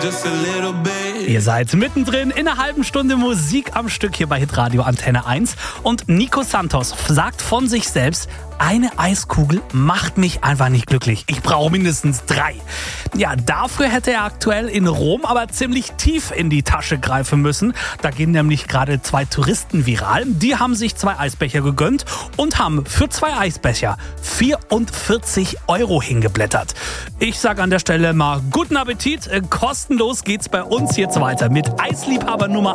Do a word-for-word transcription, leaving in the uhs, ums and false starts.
Just a little bit. Ihr seid mittendrin in einer halben Stunde Musik am Stück hier bei Hitradio Antenne eins. Und Nico Santos sagt von sich selbst, eine Eiskugel macht mich einfach nicht glücklich. Ich brauche mindestens drei. Ja, dafür hätte er aktuell in Rom aber ziemlich tief in die Tasche greifen müssen. Da gehen nämlich gerade zwei Touristen viral. Die haben sich zwei Eisbecher gegönnt und haben für zwei Eisbecher vierundvierzig Euro hingeblättert. Ich sage an der Stelle mal guten Appetit. Kostenlos geht's bei uns jetzt weiter mit Eisliebhaber Nummer